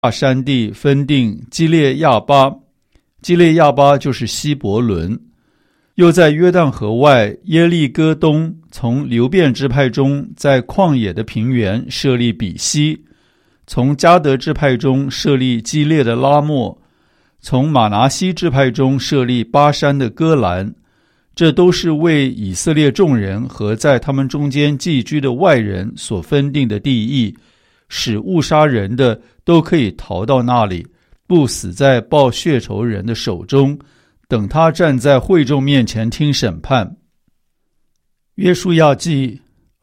大山地分定基列亚巴，基列亚巴就是希伯伦。又在约旦河外耶利哥东，从流便支派中在旷野的平原设立比西，从迦得支派中设立基列的拉末，从马拿西支派中设立巴山的戈兰。这都是为以色列众人和在他们中间寄居的外人所分定的地役，使误杀人的都可以逃到那里，不死在报血仇人的手中，等他站在会众面前听审判。约书亚记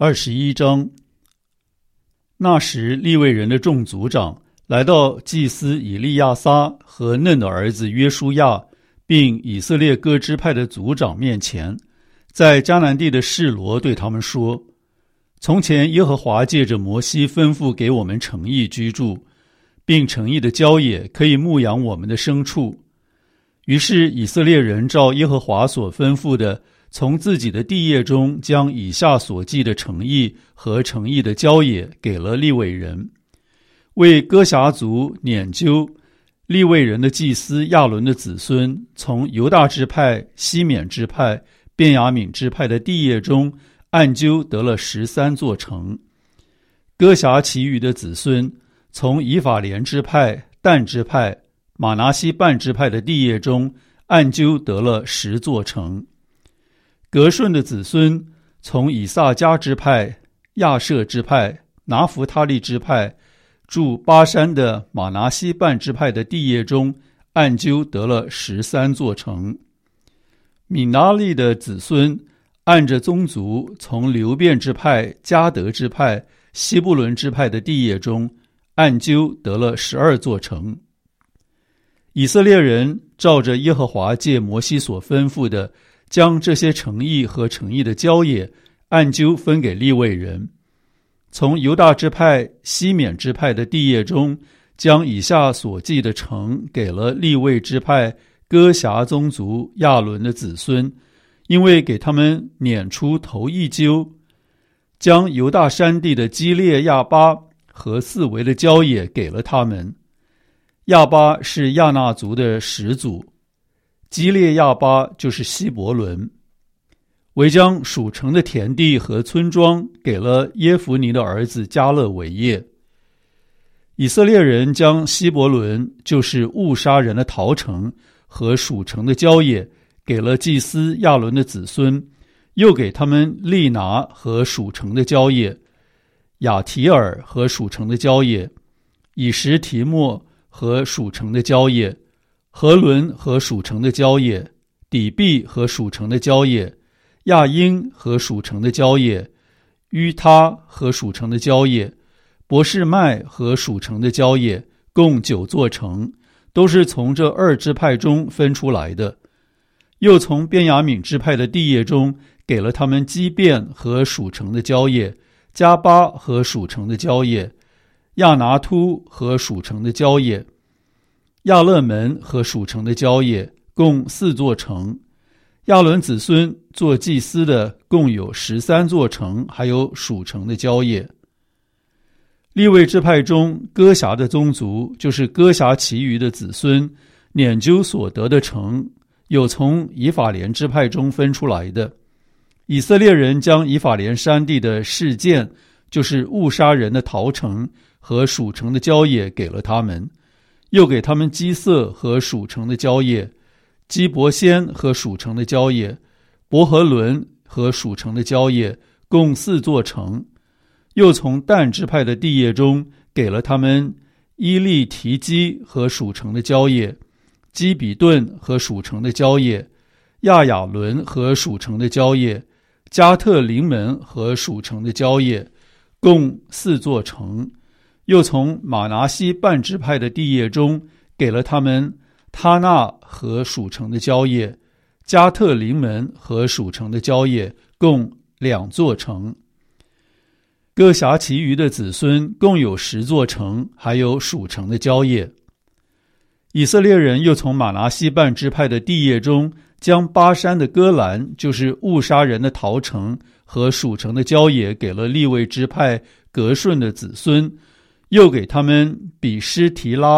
21章。那时利未人的众族长来到祭司以利亚撒和嫩的儿子约书亚，并以色列各支派的族长面前，在迦南地的示罗对他们说：从前耶和华借着摩西吩咐给我们城邑居住，并城邑的郊野可以牧养我们的牲畜。于是以色列人照耶和华所吩咐的，从自己的地业中将以下所记的城邑和城邑的郊野给了利未人，为哥辖族拈阄。利未人的祭司亚伦的子孙，从犹大支派、西缅支派、便雅悯支派的地业中按阄得了13座城。哥辖其余的子孙，从以法莲支派、但支派、马拿西半支派的地业中按阄得了10座城。革顺的子孙，从以萨迦支派、亚设支派、拿弗他利支派，住巴山的马拿西半支派的地业中按阄得了13座城。米拿利的子孙按着宗族，从流便支派、迦得支派、西布伦支派的地业中按阄得了12座城。以色列人照着耶和华借摩西所吩咐的，将这些城邑和城邑的郊野按阄分给利未人。从犹大支派、西缅支派的地业中，将以下所记的城给了利未支派哥辖宗族亚伦的子孙，因为给他们撵出头一阄。将犹大山地的基列亚巴和四围的郊野给了他们。亚巴是亚纳族的始祖，基列亚巴就是希伯伦。为将属城的田地和村庄给了耶孚尼的儿子迦勒为业。以色列人将希伯伦，就是误杀人的逃城和属城的郊野，给了祭司亚伦的子孙，又给他们利拿和属城的郊野，亚提尔和属城的郊野，以实提莫和属城的郊野，何伦和属城的郊野，底壁和属城的郊野，亚英和属城的郊野，于他和属城的郊野，伯示麦和属城的郊野，共9座城，都是从这2支派中分出来的。又从便雅悯支派的地业中给了他们基遍和属城的郊野，加巴和属城的郊野，亚拿突和属城的郊野，亚勒门和属城的郊野，共4座城。亚伦子孙做祭司的共有13座城，还有属城的郊野。利未支派中哥辖的宗族，就是哥辖其余的子孙撵阄所得的城，有从以法莲支派中分出来的。以色列人将以法莲山地的示剑，就是误杀人的逃城和属城的郊野给了他们，又给他们基色和属城的郊野，基伯先和属城的郊野，伯和伦和属城的郊野，共4座城。又从但支派的地业中给了他们伊利提基和属城的郊野，基比顿和属城的郊野，亚雅伦和属城的郊野，加特临门和属城的郊野，共4座城。又从马拿西半支派的地业中给了他们他纳和属城的郊野，加特临门和属城的郊野，共2座城。各辖其余的子孙共有10座城，还有属城的郊野。以色列人又从马拿西半支派的地业中将巴山的戈兰，就是误杀人的逃城和属城的郊野给了利未支派革顺的子孙， 又给他们比施提拉